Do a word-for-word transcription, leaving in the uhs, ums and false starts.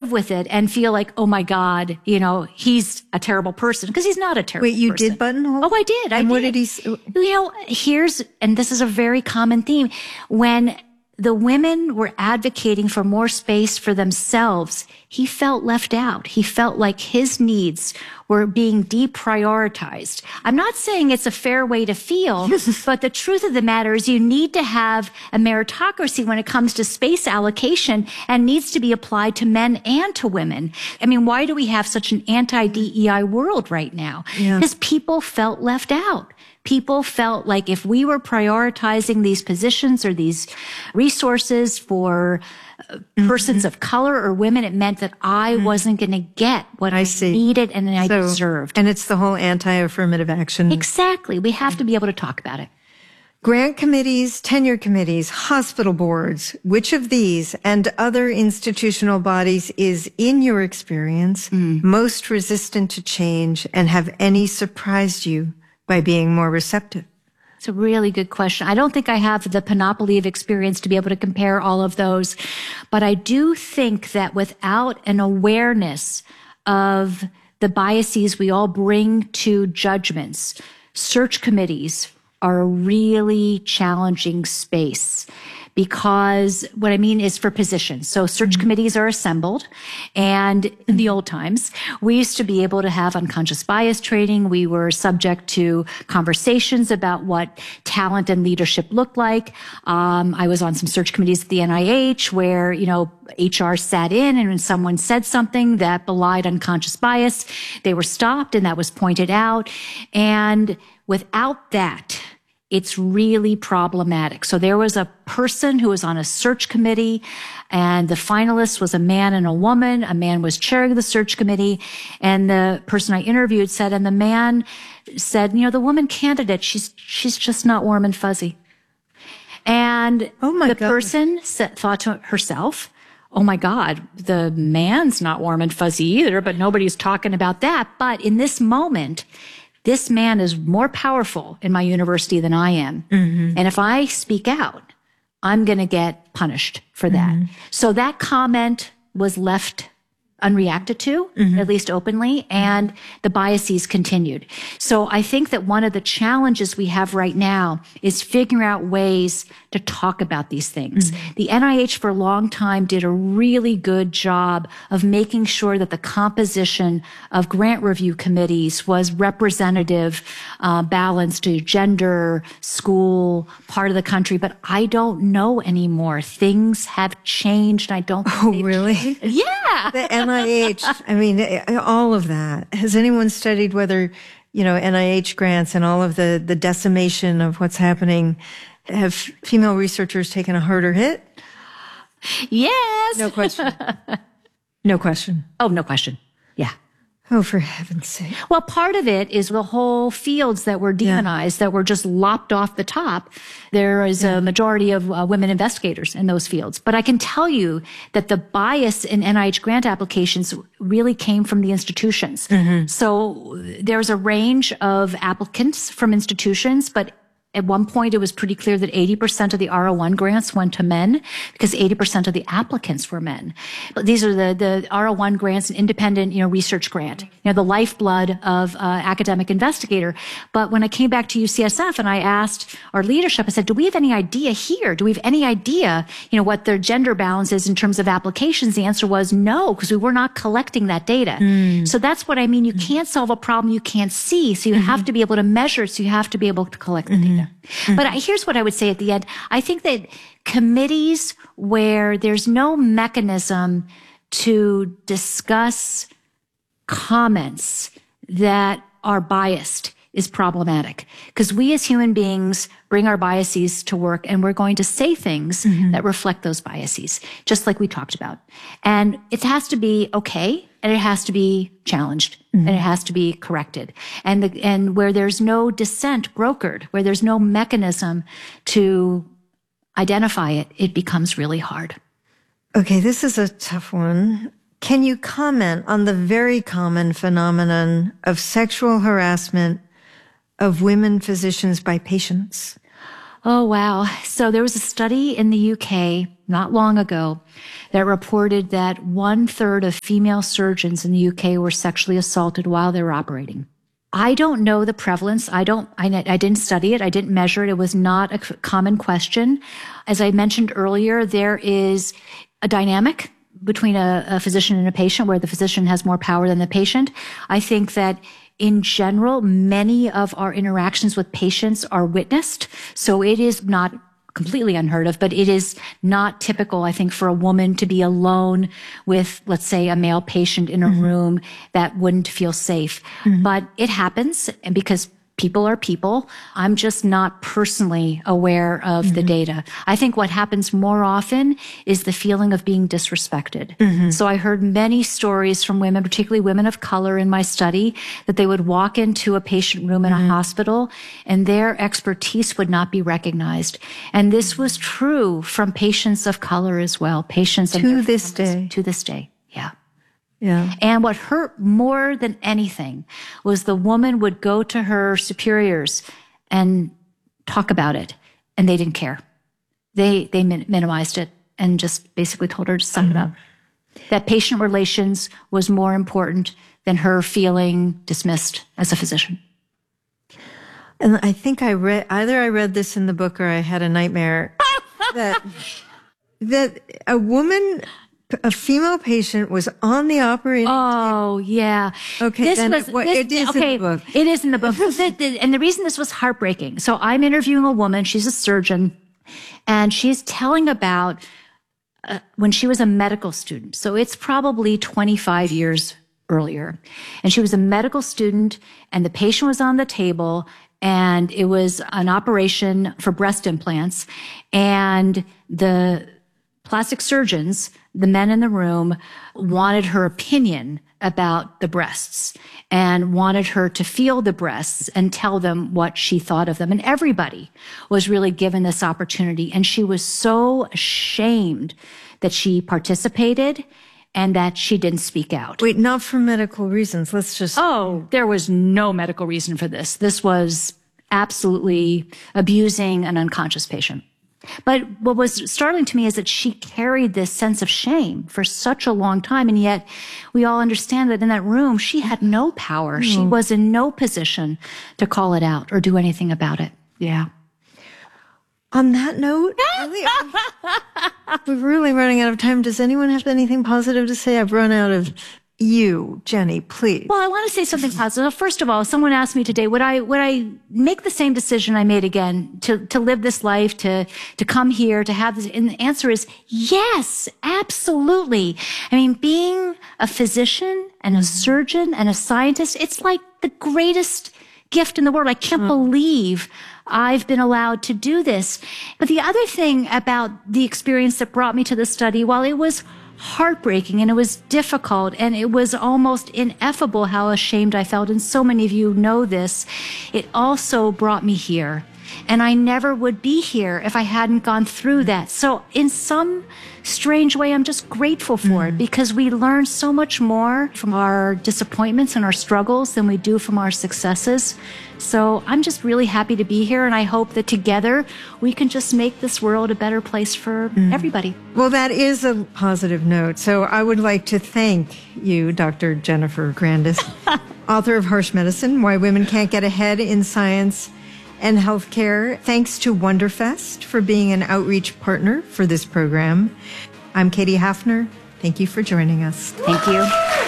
live with it and feel like, oh my God, you know, he's a terrible person, because he's not a terrible person. Wait, you person. did buttonhole? Oh, I did. I and did. what did he say? You know, here's, and this is a very common theme. When the women were advocating for more space for themselves, he felt left out. He felt like his needs were being deprioritized. I'm not saying it's a fair way to feel, but the truth of the matter is you need to have a meritocracy when it comes to space allocation, and needs to be applied to men and to women. I mean, why do we have such an anti-D E I world right now? Yeah. Because people felt left out. People felt like if we were prioritizing these positions or these resources for uh, mm-hmm. persons of color or women, it meant that I mm-hmm. wasn't going to get what I, I see. needed and I so, deserved. And it's the whole anti-affirmative action. Exactly. We have to be able to talk about it. Grant committees, tenure committees, hospital boards, which of these and other institutional bodies is, in your experience, mm. most resistant to change, and have any surprised you by being more receptive? It's a really good question. I don't think I have the panoply of experience to be able to compare all of those, but I do think that without an awareness of the biases we all bring to judgments, search committees are a really challenging space. Because what I mean is for positions. So search mm-hmm. committees are assembled. And in the old times, we used to be able to have unconscious bias training. We were subject to conversations about what talent and leadership looked like. Um, I was on some search committees at the N I H where, you know, H R sat in, and when someone said something that belied unconscious bias, they were stopped and that was pointed out. And without that, it's really problematic. So there was a person who was on a search committee, and the finalist was a man and a woman. A man was chairing the search committee, and the person I interviewed said, and the man said, you know, the woman candidate, she's she's just not warm and fuzzy. And oh my the God. person said, thought to herself, oh my God, the man's not warm and fuzzy either, but nobody's talking about that. But in this moment, this man is more powerful in my university than I am. Mm-hmm. And if I speak out, I'm going to get punished for that. Mm-hmm. So that comment was left unreacted to, mm-hmm. at least openly, and the biases continued. So I think that one of the challenges we have right now is figuring out ways to talk about these things. Mm-hmm. The N I H for a long time did a really good job of making sure that the composition of grant review committees was representative, uh, balanced to gender, school, part of the country. But I don't know anymore. Things have changed. I don't. Oh, really? Changed. Yeah. The N I H, I mean, all of that. Has anyone studied whether, you know, N I H grants and all of the, the decimation of what's happening, have female researchers taken a harder hit? Yes. No question. No question. Oh, no question. Yeah. Oh, for heaven's sake. Well, part of it is the whole fields that were demonized, yeah. that were just lopped off the top. There is yeah. a majority of uh, women investigators in those fields. But I can tell you that the bias in N I H grant applications really came from the institutions. Mm-hmm. So there's a range of applicants from institutions, but at one point, it was pretty clear that eighty percent of the R O one grants went to men because eighty percent of the applicants were men. But these are the, the R O one grants, an independent, you know, research grant, you know, the lifeblood of uh, academic investigator. But when I came back to U C S F and I asked our leadership, I said, do we have any idea here? Do we have any idea, you know, what their gender balance is in terms of applications? The answer was no, because we were not collecting that data. Mm. So that's what I mean. You mm. can't solve a problem you can't see. So you mm-hmm. have to be able to measure. So you have to be able to collect the mm-hmm. data. Mm-hmm. But here's what I would say at the end. I think that committees where there's no mechanism to discuss comments that are biased is problematic, because we as human beings bring our biases to work, and we're going to say things mm-hmm. that reflect those biases, just like we talked about. And it has to be okay, and it has to be challenged, mm-hmm. and it has to be corrected. And the, and where there's no dissent brokered, where there's no mechanism to identify it, it becomes really hard. Okay, this is a tough one. Can you comment on the very common phenomenon of sexual harassment of women physicians by patients? Oh, wow. So there was a study in the U K not long ago that reported that one third of female surgeons in the U K were sexually assaulted while they were operating. I don't know the prevalence. I don't, I, I didn't study it. I didn't measure it. It was not a common question. As I mentioned earlier, there is a dynamic between a, a physician and a patient where the physician has more power than the patient. I think that in general, many of our interactions with patients are witnessed. So it is not completely unheard of, but it is not typical, I think, for a woman to be alone with, let's say, a male patient in a mm-hmm. room that wouldn't feel safe. Mm-hmm. But it happens, and because people are people, I'm just not personally aware of mm-hmm. the data. I think what happens more often is the feeling of being disrespected. Mm-hmm. So I heard many stories from women, particularly women of color in my study, that they would walk into a patient room in mm-hmm. a hospital and their expertise would not be recognized. And this was true from patients of color as well, patients to this families, day. To this day, yeah. Yeah. And what hurt more than anything was the woman would go to her superiors and talk about it, and they didn't care. They they min- minimized it and just basically told her to suck mm-hmm. it up. That patient relations was more important than her feeling dismissed as a physician. And I think I read, either I read this in the book or I had a nightmare that that a woman, a female patient, was on the operating Oh, table. yeah. Okay, this then was, what, this, it is okay, in the book. It is in the book. And the reason this was heartbreaking. So I'm interviewing a woman. She's a surgeon. And she's telling about uh, when she was a medical student. So it's probably twenty-five years earlier. And she was a medical student, and the patient was on the table, and it was an operation for breast implants. And the plastic surgeons, the men in the room, wanted her opinion about the breasts and wanted her to feel the breasts and tell them what she thought of them. And everybody was really given this opportunity. And she was so ashamed that she participated and that she didn't speak out. Wait, not for medical reasons. Let's just... Oh, there was no medical reason for this. This was absolutely abusing an unconscious patient. But what was startling to me is that she carried this sense of shame for such a long time. And yet we all understand that in that room, she had no power. Mm. She was in no position to call it out or do anything about it. Yeah. On that note, really, we're really running out of time. Does anyone have anything positive to say? I've run out of you, Jenny, please. Well, I want to say something positive. First of all, someone asked me today, would I, would I make the same decision I made again to, to live this life, to, to come here, to have this? And the answer is yes, absolutely. I mean, being a physician and a surgeon and a scientist, it's like the greatest gift in the world. I can't mm. believe I've been allowed to do this. But the other thing about the experience that brought me to the study, while it was heartbreaking and it was difficult and it was almost ineffable how ashamed I felt, and so many of you know this, it also brought me here. And I never would be here if I hadn't gone through that. So in some strange way, I'm just grateful for mm. it, because we learn so much more from our disappointments and our struggles than we do from our successes. So I'm just really happy to be here, and I hope that together we can just make this world a better place for mm. everybody. Well, that is a positive note. So I would like to thank you, Doctor Jennifer Grandis, author of Harsh Medicine, Why Women Can't Get Ahead in Science and Healthcare. Thanks to Wonderfest for being an outreach partner for this program. I'm Katie Hafner. Thank you for joining us. Thank you.